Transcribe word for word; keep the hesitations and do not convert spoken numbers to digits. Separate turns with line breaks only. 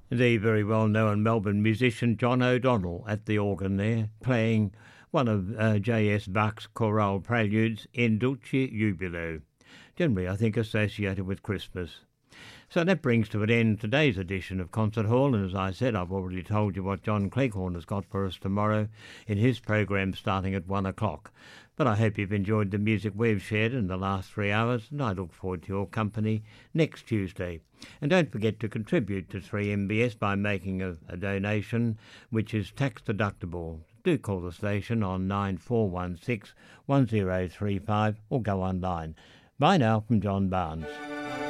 The very well-known Melbourne musician John O'Donnell at the organ there, playing one of uh, J S Bach's chorale preludes in Dulce Jubilo, generally I think associated with Christmas. So that brings to an end today's edition of Concert Hall, and as I said, I've already told you what John Cleghorn has got for us tomorrow in his program starting at one o'clock. But I hope you've enjoyed the music we've shared in the last three hours, and I look forward to your company next Tuesday. And don't forget to contribute to three M B S by making a, a donation, which is tax deductible. Do call the station on nine four one six, one zero three five or go online. Bye now from John Barnes.